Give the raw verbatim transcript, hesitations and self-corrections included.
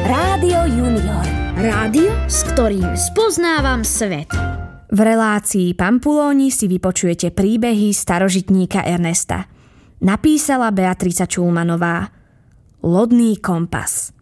Rádio Junior. Rádio, s ktorým spoznávam svet. V relácii Pampulóni si vypočujete príbehy starožitníka Ernesta. Napísala Beatrica Čulmanová. Lodný kompas.